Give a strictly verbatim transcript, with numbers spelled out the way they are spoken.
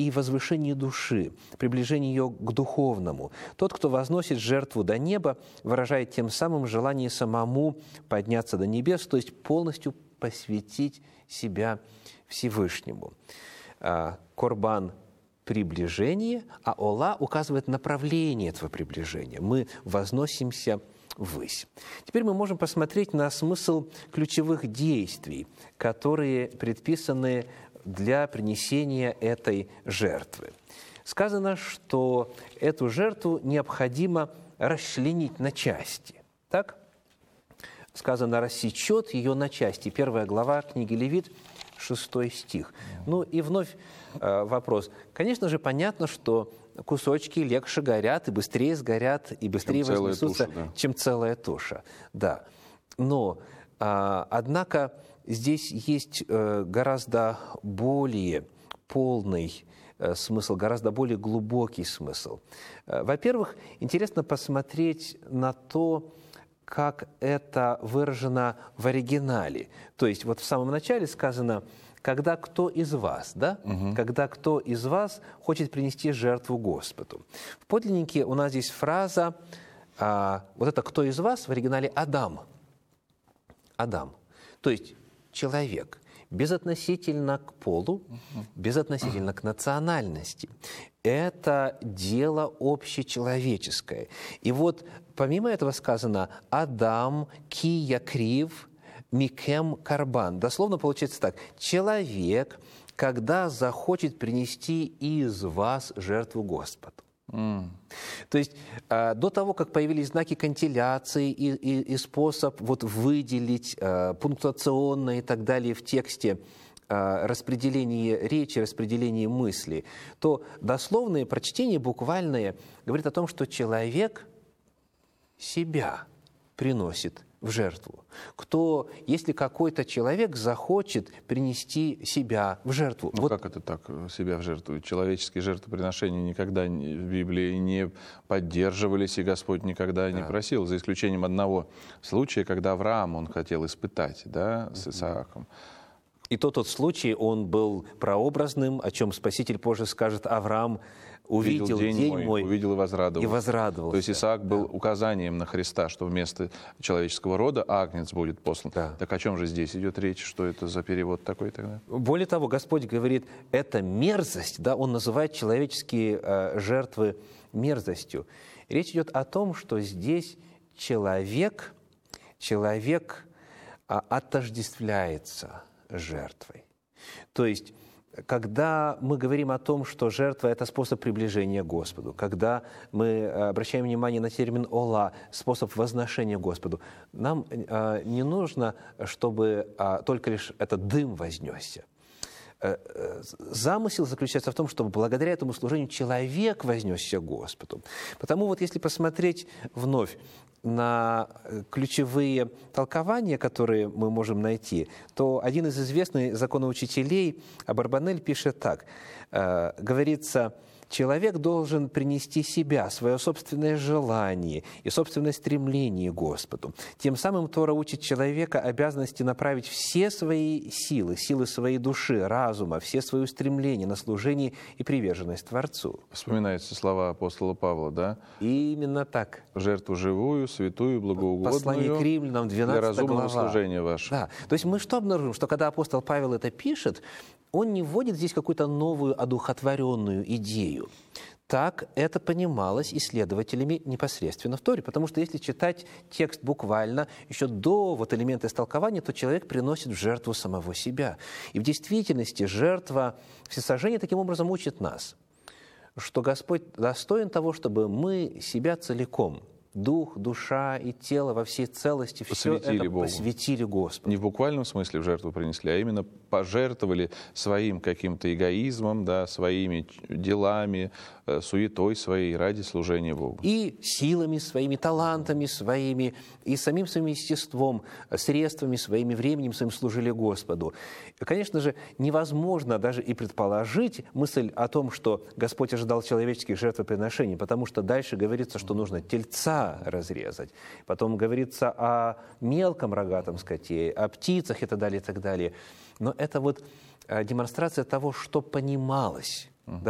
и возвышение души, приближение ее к духовному. Тот, кто возносит жертву до неба, выражает тем самым желание самому подняться до небес, то есть полностью посвятить себя Всевышнему. Корбан – приближение, а ола указывает направление этого приближения. Мы возносимся ввысь. Теперь мы можем посмотреть на смысл ключевых действий, которые предписаны для принесения этой жертвы. Сказано, что эту жертву необходимо расчленить на части. Так? Сказано, рассечет ее на части. Первая глава книги Левит, шестой стих. Ну и вновь э, вопрос. Конечно же, понятно, что кусочки легче горят, и быстрее сгорят, и быстрее чем вознесутся, туша, да. чем целая туша. Да. Но, э, однако, здесь есть э, гораздо более полный э, смысл, гораздо более глубокий смысл. Э, во-первых, интересно посмотреть на то, как это выражено в оригинале. То есть вот в самом начале сказано, когда кто из вас, да? Угу. Когда кто из вас хочет принести жертву Господу. В подлиннике у нас здесь фраза, а, вот это кто из вас, в оригинале Адам. Адам. То есть человек. Безотносительно к полу, безотносительно к национальности. Это дело общечеловеческое. И вот помимо этого сказано «Адам ки якрив микем карбан». Дословно получается так. Человек, когда захочет принести из вас жертву Господу. Mm. То есть э, до того, как появились знаки кантиляции и, и, и способ вот, выделить э, пунктуационно и так далее в тексте э, распределение речи, распределение мысли, то дословное прочтение, буквальное, говорит о том, что человек себя приносит в жертву. Кто, если какой-то человек захочет принести себя в жертву. Ну, вот. Как это так, себя в жертву? Человеческие жертвоприношения никогда в Библии не поддерживались, и Господь никогда да. не просил, за исключением одного случая, когда Авраам он хотел испытать, да, с Исааком. И то тот случай, он был прообразным, о чем Спаситель позже скажет, Авраам увидел день, день мой, мой, увидел и возрадовался. и возрадовался. То есть Исаак был да. указанием на Христа, что вместо человеческого рода агнец будет послан. Да. Так о чем же здесь идет речь? Что это за перевод такой тогда? Более того, Господь говорит, это мерзость, да, Он называет человеческие э, жертвы мерзостью. Речь идет о том, что здесь человек, человек э, отождествляется жертвой. То есть, когда мы говорим о том, что жертва – это способ приближения к Господу, когда мы обращаем внимание на термин «ола» – способ возношения к Господу, нам э, не нужно, чтобы э, только лишь этот дым вознесся. Замысел заключается в том, чтобы благодаря этому служению человек вознесся к Господу. Потому вот если посмотреть вновь на ключевые толкования, которые мы можем найти, то один из известных законоучителей Абарбанель пишет так. Говорится, человек должен принести себя, свое собственное желание и собственное стремление к Господу. Тем самым Тора учит человека обязанности направить все свои силы, силы своей души, разума, все свои устремления на служение и приверженность Творцу. Вспоминаются слова апостола Павла, да? И именно так. Жертву живую, святую, благоугодную. Послание к Римлянам, двенадцатая для разумного глава. служения вашего. Да. То есть мы что обнаружим? Что когда апостол Павел это пишет, он не вводит здесь какую-то новую одухотворенную идею. Так это понималось исследователями непосредственно в Торе. Потому что если читать текст буквально, еще до вот элемента истолкования, то человек приносит в жертву самого себя. И в действительности жертва всесожжения таким образом учит нас, что Господь достоин того, чтобы мы себя целиком, дух, душа и тело во всей целости, все это Богу. посвятили Господу. Не в буквальном смысле в жертву принесли, а именно пожертвовали своим каким-то эгоизмом, да, своими делами, суетой своей ради служения Богу. И силами своими, талантами своими, и самим своим естеством, средствами своими, временем своим служили Господу. Конечно же, невозможно даже и предположить мысль о том, что Господь ожидал человеческих жертвоприношений, потому что дальше говорится, что нужно тельца разрезать. Потом говорится о мелком рогатом скоте, о птицах и так далее, и так далее. Но это вот демонстрация того, что понималось